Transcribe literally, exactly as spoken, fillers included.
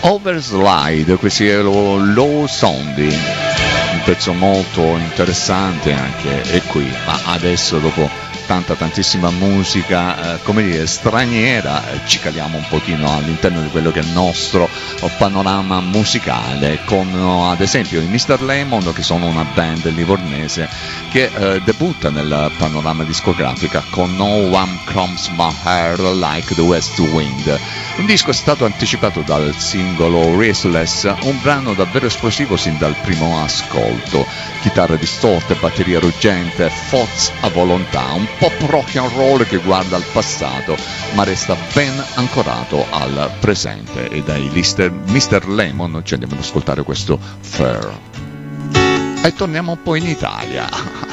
Overslide, questi erano Low Sounding, un pezzo molto interessante anche, e qui, ma adesso dopo tanta tantissima musica eh, come dire straniera eh, ci caliamo un pochino all'interno di quello che è il nostro panorama musicale con ad esempio i mister Lemon, che sono una band livornese che eh, debutta nel panorama discografica con No One Comes My Hair Like the West Wind. Un disco è stato anticipato dal singolo Restless, un brano davvero esplosivo sin dal primo ascolto, chitarre distorte, batteria ruggente, Foz a volontà, un pop rock and roll che guarda al passato ma resta ben ancorato al presente, e dai mister Lemon ci andiamo ad ascoltare questo Fair. E torniamo un po' in Italia.